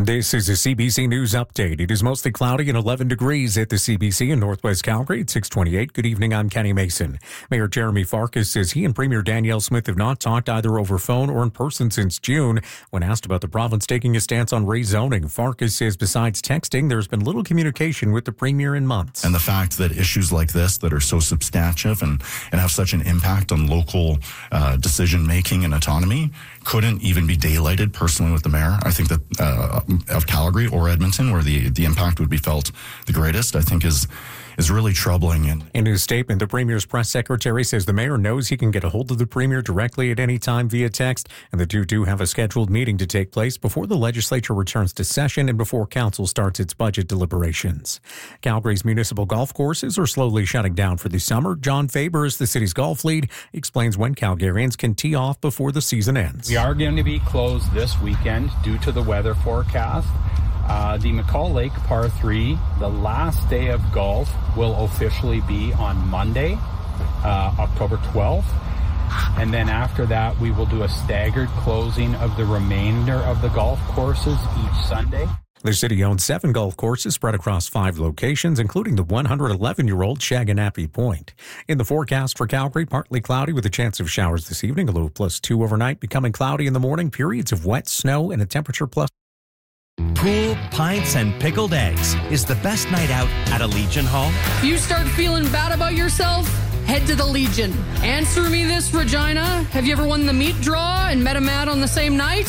This is a CBC News update. It is mostly cloudy and 11 degrees at the CBC in Northwest Calgary at 628. Good evening, I'm Kenny Mason. Mayor Jeremy Farkas says he and Premier Danielle Smith have not talked either over phone or in person since June. When asked about the province taking a stance on rezoning, Farkas says besides texting, there's been little communication with the Premier in months. And the fact that issues like this that are so substantive and have such an impact on local decision-making and autonomy couldn't even be daylighted personally with the mayor. I think that of Calgary or Edmonton, where the impact would be felt the greatest, I think is really troubling. And in his statement, the Premier's press secretary says the mayor knows he can get a hold of the Premier directly at any time via text, and the two do have a scheduled meeting to take place before the legislature returns to session and before council starts its budget deliberations. Calgary's municipal golf courses are slowly shutting down for the summer. John Faber is the city's golf lead. He explains when Calgarians can tee off before the season ends. We are going to be closed this weekend due to the weather forecast. The McCall Lake Par 3, the last day of golf will officially be on Monday, October 12th. And then after that, we will do a staggered closing of the remainder of the golf courses each Sunday. The city owns 7 golf courses spread across 5 locations, including the 111-year-old Shaganappi Point. In the forecast for Calgary, partly cloudy with a chance of showers this evening, a low of +2 overnight, becoming cloudy in the morning, periods of wet snow, and a temperature +. Pool, pints, and pickled eggs is the best night out at a Legion Hall. You start feeling bad about yourself? Head to the Legion. Answer me this, Regina. Have you ever won the meat draw and met a Matt on the same night?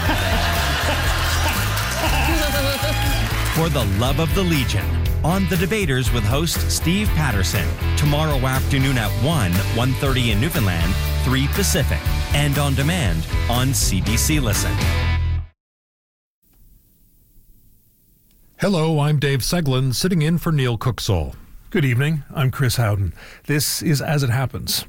For the love of the Legion, on The Debaters with host Steve Patterson. Tomorrow afternoon at 1:30 in Newfoundland, 3 Pacific. And on demand on CBC Listen. Hello, I'm Dave Seglin, sitting in for Neil Cooksall. Good evening, I'm Chris Howden. This is As It Happens.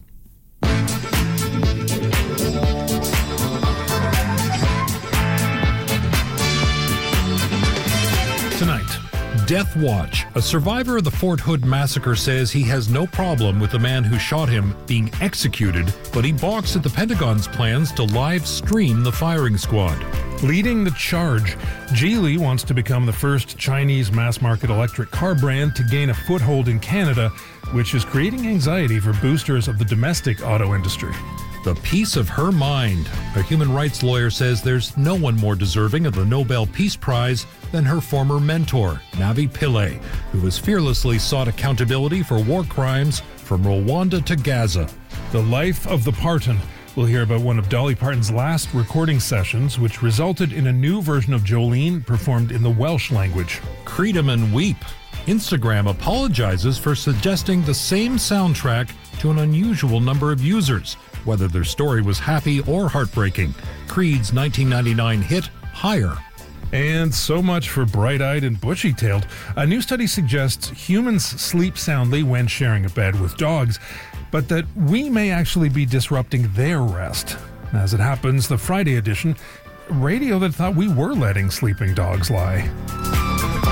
Tonight, Death Watch. A survivor of the Fort Hood massacre says he has no problem with the man who shot him being executed, but he balks at the Pentagon's plans to live stream the firing squad. Leading the charge, Geely wants to become the first Chinese mass-market electric car brand to gain a foothold in Canada, which is creating anxiety for boosters of the domestic auto industry. The peace of her mind. A human rights lawyer says there's no one more deserving of the Nobel Peace Prize than her former mentor, Navi Pillay, who has fearlessly sought accountability for war crimes from Rwanda to Gaza. The life of the Parton. We'll hear about one of Dolly Parton's last recording sessions, which resulted in a new version of Jolene performed in the Welsh language. Creedom and Weep. Instagram apologizes for suggesting the same soundtrack to an unusual number of users, whether their story was happy or heartbreaking. Creed's 1999 hit, Higher. And so much for bright-eyed and bushy-tailed. A new study suggests humans sleep soundly when sharing a bed with dogs, but that we may actually be disrupting their rest. As it happens, the Friday edition, radio that thought we were letting sleeping dogs lie.